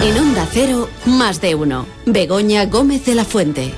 En Onda Cero, Más de Uno. Begoña Gómez de la Fuente.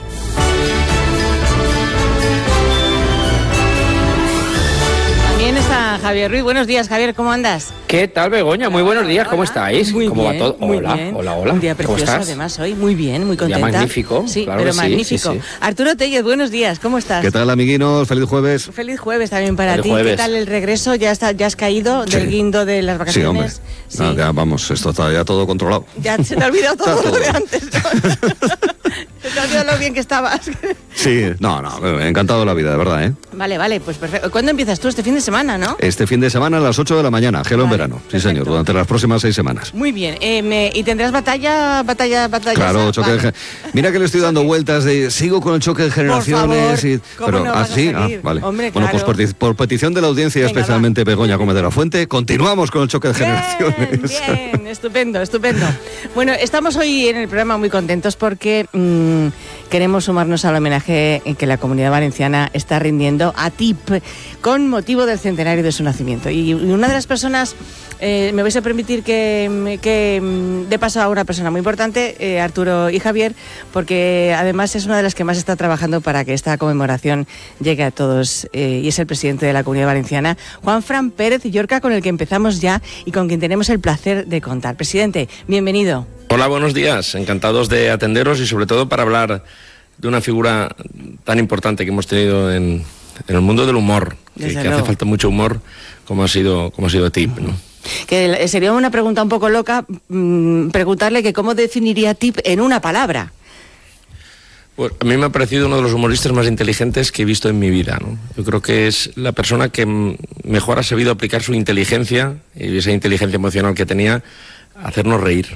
También está Javier Ruiz. Buenos días, Javier, ¿cómo andas? ¿Qué tal, Begoña? Muy buenos días, ¿cómo estáis? Muy ¿Cómo bien, va todo? muy Hola, bien. hola. Un día ¿Cómo precioso, estás? además, hoy. Muy bien, muy contenta. Un día magnífico. Sí, claro pero que magnífico. Sí. Arturo Tellez, buenos días, ¿cómo estás? ¿Qué tal, amiguinos? Feliz jueves. Feliz jueves también para Feliz ti. jueves. ¿Qué tal el regreso? ¿Ya has caído del guindo de las Sí, hombre. vacaciones? Sí. No, ya vamos, esto está ya todo controlado. Ya se te ha olvidado todo Está lo de todo. antes, ¿no? Se te ha olvidado lo bien que estabas. Sí, no, encantado de la vida, de verdad, ¿eh? Vale, pues perfecto. ¿Cuándo empiezas tú? Este fin de semana, ¿no? Este fin de semana a las 8 de la mañana, gelo en Vale, verano. Sí, perfecto. señor, durante las próximas 6 semanas. Muy bien. ¿Y tendrás batalla? Claro, choque Vale. Mira que le estoy dando vueltas de sigo con el choque de generaciones. favor, y, ¿cómo pero no vas a sí, salir? vale. Hombre, bueno, claro. pues por petición de la audiencia, Venga, especialmente Begoña Gómez de la Fuente, continuamos con el choque de generaciones. Bien, estupendo. Bueno, estamos hoy en el programa muy contentos porque queremos sumarnos al homenaje que la Comunidad Valenciana está rindiendo a TIP con motivo del centenario de su nacimiento. Y una de las personas, me vais a permitir que dé paso a una persona muy importante, Arturo y Javier, porque además es una de las que más está trabajando para que esta conmemoración llegue a todos, y es el presidente de la Comunidad Valenciana, Juanfran Pérez Llorca, con el que empezamos ya y con quien tenemos el placer de contar. Presidente, bienvenido. Hola, buenos días. Encantados de atenderos y sobre todo para hablar de una figura tan importante que hemos tenido en el mundo del humor, que hace falta mucho humor, como ha sido TIP, ¿no? Que sería una pregunta un poco loca, preguntarle que cómo definiría TIP en una palabra. Pues a mí me ha parecido uno de los humoristas más inteligentes que he visto en mi vida, ¿no? Yo creo que es la persona que mejor ha sabido aplicar su inteligencia y esa inteligencia emocional que tenía a hacernos reír.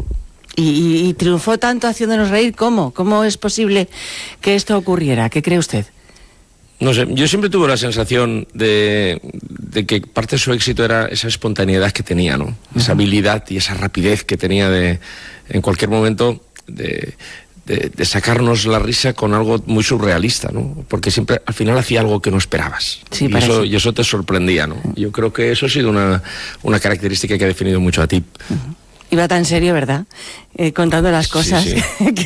Y triunfó tanto haciéndonos reír, ¿cómo? ¿Cómo es posible que esto ocurriera? ¿Qué cree usted? No sé, yo siempre tuve la sensación de que parte de su éxito era esa espontaneidad que tenía, ¿no? Esa habilidad y esa rapidez que tenía en cualquier momento de sacarnos la risa con algo muy surrealista, ¿no? Porque siempre al final hacía algo que no esperabas. Sí, y eso te sorprendía, ¿no? Yo creo que eso ha sido una característica que ha definido mucho a TIP. Iba tan serio, ¿verdad? Contando las cosas, sí.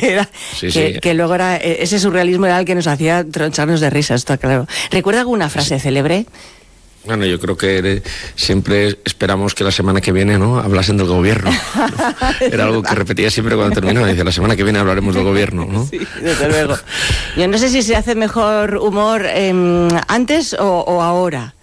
que luego era ese surrealismo era el que nos hacía troncharnos de risa, está claro. ¿Recuerda alguna frase célebre? Bueno, yo creo que siempre esperamos que la semana que viene, ¿no?, hablasen del gobierno. Era algo que repetía siempre cuando terminaba. Decía, la semana que viene hablaremos del gobierno, ¿no? Sí, desde luego. Yo no sé si se hace mejor humor antes o ahora.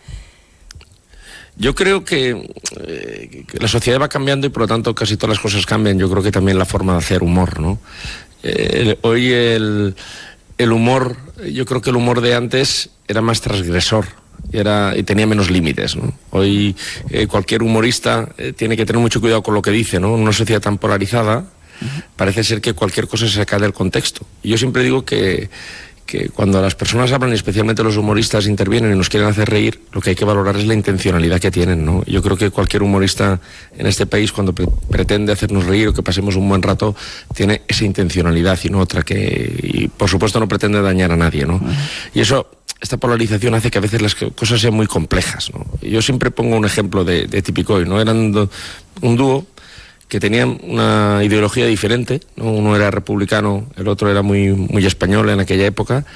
Yo creo que la sociedad va cambiando y por lo tanto casi todas las cosas cambian. Yo creo que también la forma de hacer humor, ¿no? Hoy el humor, yo creo que el humor de antes era más transgresor y tenía menos límites, ¿no? Hoy cualquier humorista tiene que tener mucho cuidado con lo que dice, ¿no? En una sociedad tan polarizada parece ser que cualquier cosa se saca del contexto. Y yo siempre digo que cuando las personas hablan, y especialmente los humoristas intervienen y nos quieren hacer reír, lo que hay que valorar es la intencionalidad que tienen, ¿no? Yo creo que cualquier humorista en este país, cuando pretende hacernos reír o que pasemos un buen rato, tiene esa intencionalidad y no otra y por supuesto no pretende dañar a nadie, ¿no? Y esta polarización hace que a veces las cosas sean muy complejas, ¿no? Yo siempre pongo un ejemplo de Tipicoy, ¿no? Eran un dúo que tenían una ideología diferente, ¿no? Uno era republicano, el otro era muy, muy español en aquella época,